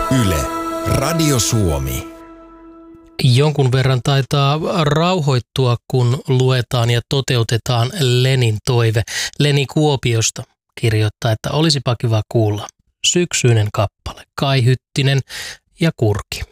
Yle, Radio Suomi. Jonkun verran taitaa rauhoittua, kun luetaan ja toteutetaan Lenin toive. Leni Kuopiosta kirjoittaa, että olisipa kiva kuulla syksyinen kappale, Kai Hyttinen ja Kurki.